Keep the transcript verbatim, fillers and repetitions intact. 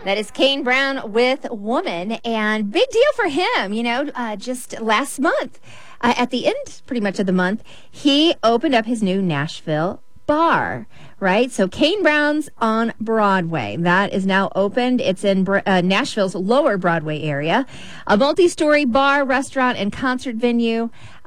That is Kane Brown with Woman, and big deal for him, you know, uh, just last month, uh, at the end pretty much of the month, he opened up his new Nashville bar, right? So Kane Brown's on Broadway. That is now opened. It's in uh, Nashville's lower Broadway area. A multi-story bar, restaurant, and concert venue.